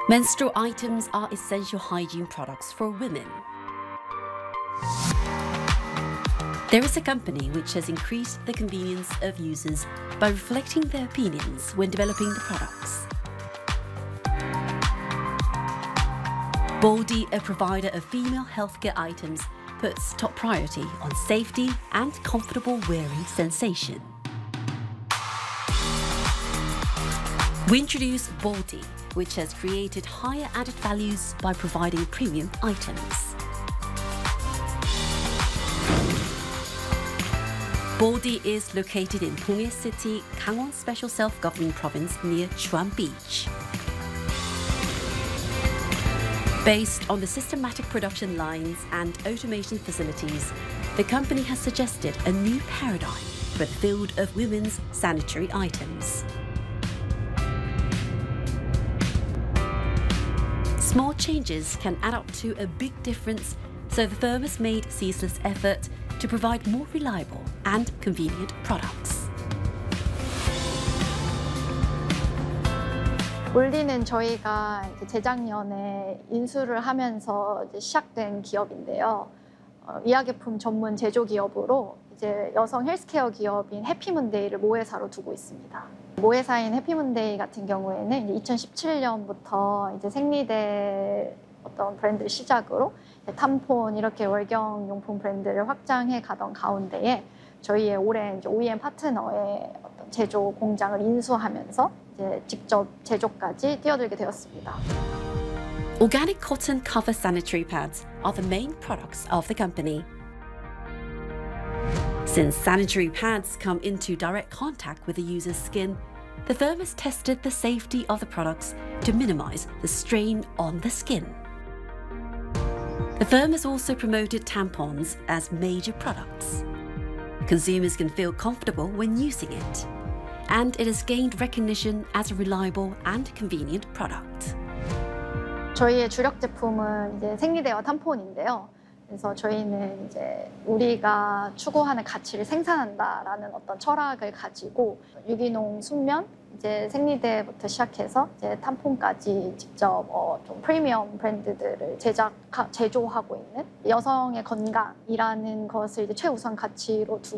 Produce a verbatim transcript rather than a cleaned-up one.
Menstrual items are essential hygiene products for women. There is a company which has increased the convenience of users by reflecting their opinions when developing the products. Baldy, a provider of female healthcare items, puts top priority on safety and comfortable wearing sensation. We introduce Baldy, which has created higher added values by providing premium items. Baldy is located in Ponghae City, Gangwon Special Self-Governing Province near Chuan Beach. Based on the systematic production lines and automation facilities, the company has suggested a new paradigm for the field of women's sanitary items. Small changes can add up to a big difference, so the firm has made ceaseless effort to provide more reliable and convenient products. 볼디는 저희가 이제 재작년에 인수를 하면서 이제 시작된 기업인데요. 어, 의약용품 전문 제조 기업으로 이제 여성 헬스케어 기업인 해피문데이를 모회사로 두고 있습니다. 모회사인 해피문데이 같은 경우에는 이제 이천십칠 년부터 이제 생리대 어떤 브랜드를 시작으로 탐폰 이렇게 월경 용품 브랜드를 확장해 가던 가운데에 저희의 오랜 이제 오이엠 파트너의 어떤 제조 공장을 인수하면서 이제 직접 제조까지 뛰어들게 되었습니다. Organic cotton cover sanitary pads are the main products of the company. Since sanitary pads come into direct contact with the user's skin, the firm has tested the safety of the products to minimize the strain on the skin. The firm has also promoted tampons as major products. Consumers can feel comfortable when using it, and it has gained recognition as a reliable and convenient product. 저희의 주력 제품은 이제 생리대와 탐폰인데요. 그래서 저희는 이제 우리가 추구하는 가치를 생산한다라는 어떤 철학을 가지고 유기농 순면, 이제 생리대부터 시작해서 이제 탐폰까지 직접 어 좀 프리미엄 브랜드들을 제작 제조하고 있는 여성의 건강이라는 것을 이제 최우선 가치로 두고